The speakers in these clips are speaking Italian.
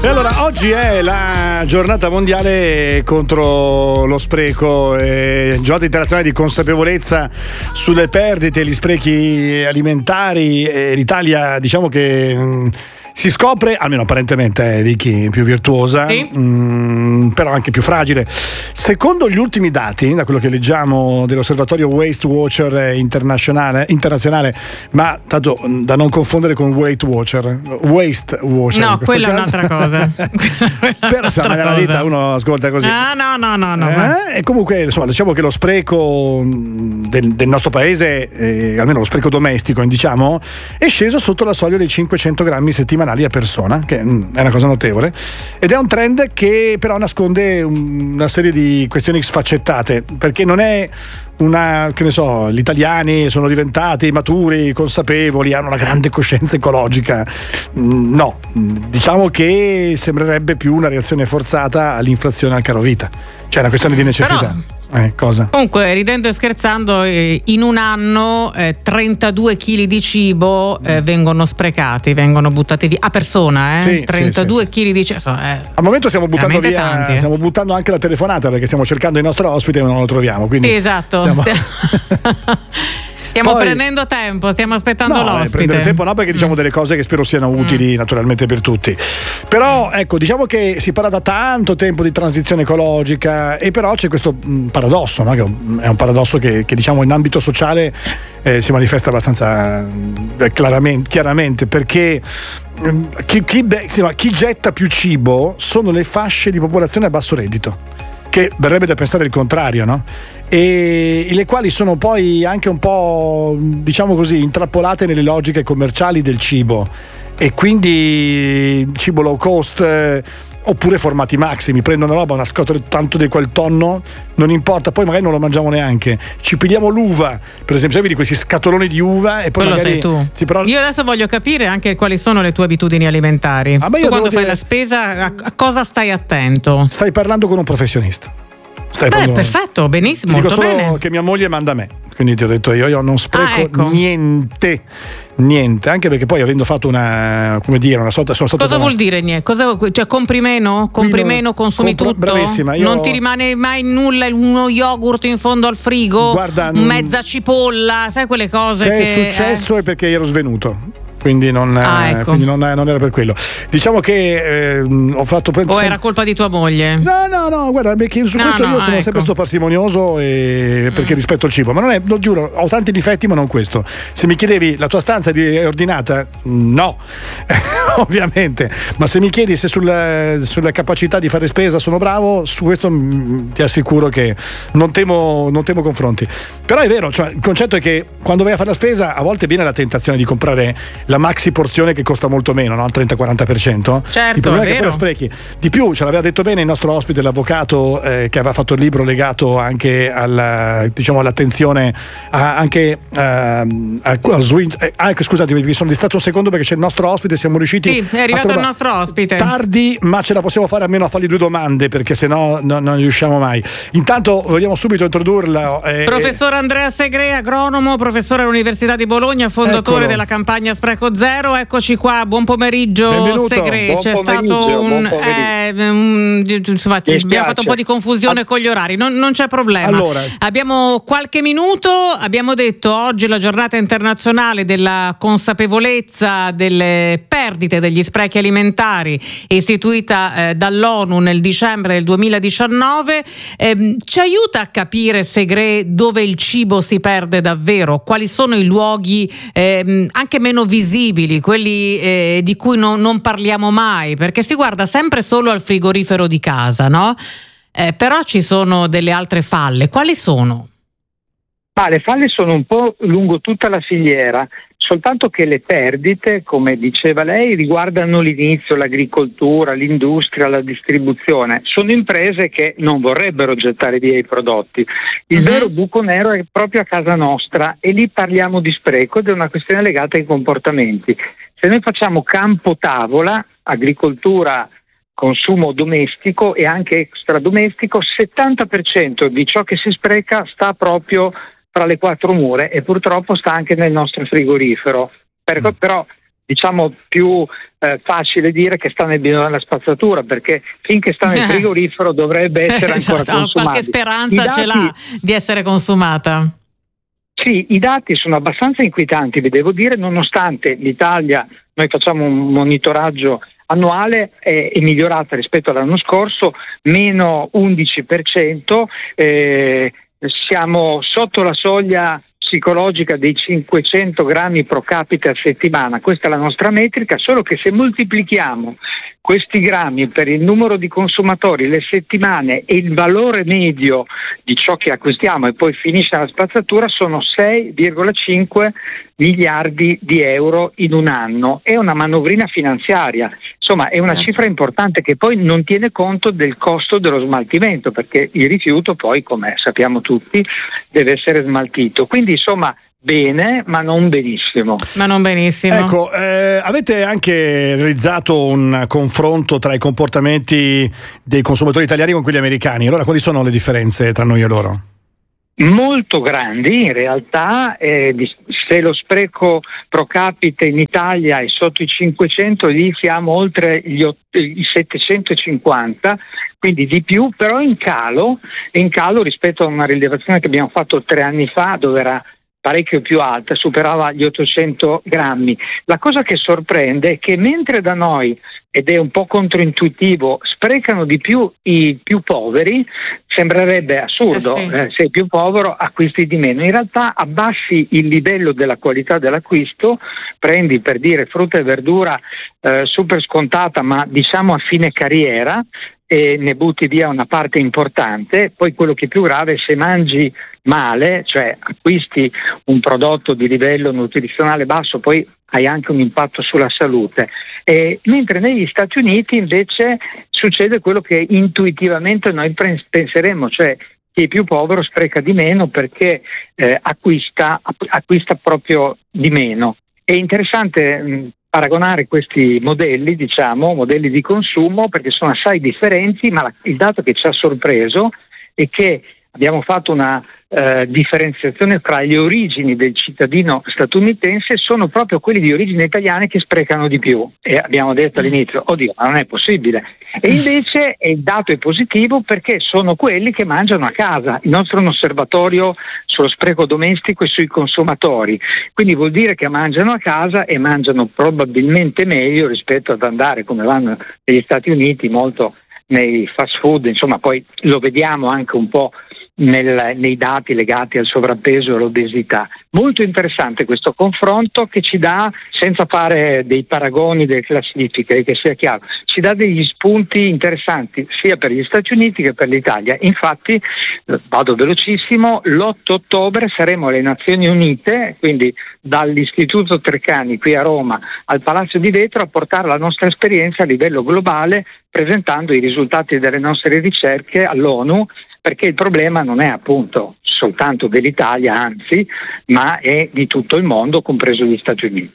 E allora, oggi è la giornata mondiale contro lo spreco, giornata internazionale di consapevolezza sulle perdite e gli sprechi alimentari. L'Italia, diciamo che si scopre, almeno apparentemente, Vicky, più virtuosa, sì, però anche più fragile. Secondo gli ultimi dati, da quello che leggiamo dell'osservatorio Waste Watcher internazionale, ma tanto da non confondere con Waste Watcher. No, quella è un'altra cosa. Però sa, nella vita uno ascolta così. No. E comunque, insomma, diciamo che lo spreco del nostro paese, almeno lo spreco domestico, diciamo, è sceso sotto la soglia dei 500 grammi settimanali a persona, che è una cosa notevole, ed è un trend che però nasconde una serie di questioni sfaccettate, perché non è che ne so, gli italiani sono diventati maturi, consapevoli, hanno una grande coscienza ecologica. No, diciamo che sembrerebbe più una reazione forzata all'inflazione al caro vita, cioè una questione di necessità. Cosa? Comunque, ridendo e scherzando, in un anno 32 kg di cibo vengono sprecati, vengono buttati via a persona. Sì, 32 kg di cibo. Al momento stiamo buttando via, tanti, stiamo buttando anche la telefonata, perché stiamo cercando il nostro ospite e non lo troviamo. Quindi sì, esatto. Stiamo prendendo tempo, stiamo aspettando l'ospite. Prendere tempo no, perché diciamo delle cose che spero siano utili naturalmente per tutti. Però ecco, diciamo che si parla da tanto tempo di transizione ecologica, e però c'è questo paradosso, no? Che è un paradosso che diciamo in ambito sociale si manifesta abbastanza chiaramente, perché chi getta più cibo sono le fasce di popolazione a basso reddito, che verrebbe da pensare il contrario, no? E le quali sono poi anche un po', diciamo così, intrappolate nelle logiche commerciali del cibo, e quindi cibo low cost, oppure formati maximi, prendono una scatola tanto di quel tonno, non importa, poi magari non lo mangiamo neanche, ci pigliamo l'uva, per esempio, vedi questi scatoloni di uva, e poi quello magari sei tu. Sì, però... Io adesso voglio capire anche quali sono le tue abitudini alimentari. Tu quando fai la spesa a cosa stai attento? Stai parlando con un professionista. Perfetto, benissimo, molto bene. Dico solo che mia moglie manda me, quindi ti ho detto io non spreco niente, anche perché poi, avendo fatto una sorta, sono stato... Cosa vuol dire niente? Cioè compri meno, consumi tutto? Bravissima, non ti rimane mai nulla, uno yogurt in fondo al frigo? Guarda, mezza cipolla, sai quelle cose se è successo è perché ero svenuto. Quindi non era per quello. Diciamo che ho fatto o era colpa di tua moglie? No, guarda, perché su questo io sono sempre stato parsimonioso, perché rispetto il cibo, ma non è, lo giuro, ho tanti difetti, ma non questo. Se mi chiedevi la tua stanza è ordinata, no, ovviamente, ma se mi chiedi se sulla capacità di fare spesa sono bravo, su questo ti assicuro che non temo confronti. Però è vero, cioè, il concetto è che quando vai a fare la spesa a volte viene la tentazione di comprare la maxi porzione che costa molto meno, no? Al 30-40%. Certo, il problema è che poi la sprechi. Di più, ce l'aveva detto bene il nostro ospite, l'avvocato, che aveva fatto il libro legato anche all'attenzione scusatemi, mi sono distratto un secondo perché c'è il nostro ospite, siamo riusciti. Sì, è arrivato il nostro ospite. Tardi, ma ce la possiamo fare almeno a fargli 2 domande, perché sennò non riusciamo mai. Intanto vogliamo subito introdurla. Professor Andrea Segre, agronomo, professore all'Università di Bologna, fondatore della campagna Spreco Zero. Eccoci qua, buon pomeriggio. Benvenuto. Segre. C'è stato insomma, abbiamo fatto un po' di confusione con gli orari, non c'è problema. Allora, abbiamo qualche minuto. Abbiamo detto oggi è la giornata internazionale della consapevolezza delle perdite degli sprechi alimentari, istituita dall'ONU nel dicembre del 2019. Ci aiuta a capire, Segre, dove il cibo si perde davvero? Quali sono i luoghi anche meno visibili, quelli di cui non parliamo mai, perché si guarda sempre solo al frigorifero di casa, no? Però ci sono delle altre falle. Quali sono? Le falle sono un po' lungo tutta la filiera, soltanto che le perdite, come diceva lei, riguardano l'inizio, l'agricoltura, l'industria, la distribuzione. Sono imprese che non vorrebbero gettare via i prodotti. Il vero buco nero è proprio a casa nostra, e lì parliamo di spreco ed è una questione legata ai comportamenti. Se noi facciamo campo tavola, agricoltura, consumo domestico e anche extradomestico, 70% di ciò che si spreca sta proprio tra le 4 mura, e purtroppo sta anche nel nostro frigorifero. Però diciamo più facile dire che sta nel bidone della spazzatura, perché finché sta nel frigorifero dovrebbe essere ancora consumata. Qualche speranza ce l'ha di essere consumata. Sì, i dati sono abbastanza inquietanti, vi devo dire, nonostante l'Italia, noi facciamo un monitoraggio annuale, è migliorata rispetto all'anno scorso, meno 11%, siamo sotto la soglia psicologica dei 500 grammi pro capite a settimana. Questa è la nostra metrica, solo che se moltiplichiamo questi grammi per il numero di consumatori, le settimane e il valore medio di ciò che acquistiamo e poi finisce alla spazzatura, sono 6,5 miliardi di euro in un anno. È una manovrina finanziaria, insomma è una cifra importante che poi non tiene conto del costo dello smaltimento, perché il rifiuto poi, come sappiamo tutti, deve essere smaltito. Quindi insomma bene, ma non benissimo. Ecco, avete anche realizzato un confronto tra i comportamenti dei consumatori italiani con quelli americani. Allora, quali sono le differenze tra noi e loro? Molto grandi in realtà, se lo spreco pro capite in Italia è sotto i 500, lì siamo oltre i 750, quindi di più, però in calo rispetto a una rilevazione che abbiamo fatto 3 anni fa, dove era parecchio più alta, superava gli 800 grammi. La cosa che sorprende è che mentre da noi, ed è un po' controintuitivo, sprecano di più i più poveri, sembrerebbe assurdo, sei più povero acquisti di meno. In realtà abbassi il livello della qualità dell'acquisto, prendi per dire frutta e verdura super scontata ma diciamo a fine carriera, e ne butti via una parte importante. Poi quello che è più grave è se mangi male, cioè acquisti un prodotto di livello nutrizionale basso, poi hai anche un impatto sulla salute. Mentre negli Stati Uniti invece succede quello che intuitivamente noi penseremmo, cioè chi è più povero spreca di meno perché acquista proprio di meno. È interessante paragonare questi modelli, modelli di consumo, perché sono assai differenti, ma il dato che ci ha sorpreso è che abbiamo fatto una differenziazione tra le origini del cittadino statunitense, sono proprio quelli di origine italiane che sprecano di più, e abbiamo detto all'inizio, oddio, ma non è possibile, e invece il dato è positivo perché sono quelli che mangiano a casa. Il nostro è un osservatorio sullo spreco domestico e sui consumatori, quindi vuol dire che mangiano a casa e mangiano probabilmente meglio rispetto ad andare, come vanno negli Stati Uniti, molto nei fast food. Insomma, poi lo vediamo anche un po' nei dati legati al sovrappeso e all'obesità. Molto interessante questo confronto, che ci dà, senza fare dei paragoni, delle classifiche, che sia chiaro, ci dà degli spunti interessanti sia per gli Stati Uniti che per l'Italia. Infatti, vado velocissimo, l'8 ottobre saremo alle Nazioni Unite, quindi dall'Istituto Treccani qui a Roma al Palazzo di Vetro, a portare la nostra esperienza a livello globale, presentando i risultati delle nostre ricerche all'ONU, perché il problema non è appunto soltanto dell'Italia, anzi, ma è di tutto il mondo, compreso gli Stati Uniti.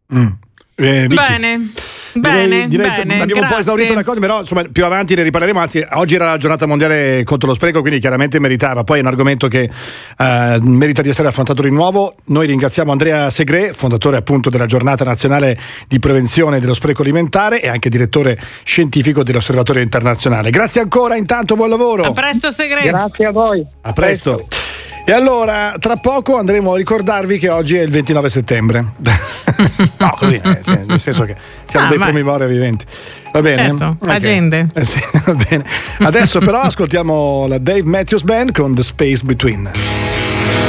Bene, abbiamo un po' esaurito la cosa, però insomma più avanti ne riparleremo. Anzi, oggi era la giornata mondiale contro lo spreco, quindi chiaramente meritava. Poi è un argomento che merita di essere affrontato di nuovo. Noi ringraziamo Andrea Segré, fondatore appunto della giornata nazionale di prevenzione dello spreco alimentare e anche direttore scientifico dell'Osservatorio Internazionale. Grazie ancora, intanto buon lavoro. A presto Segré. Grazie a voi. A presto. E allora, tra poco andremo a ricordarvi che oggi è il 29 settembre. No, così, nel senso che siamo dei promivori viventi. Va bene? Certo, okay. Agende. Sì, va bene. Adesso però ascoltiamo la Dave Matthews Band con The Space Between.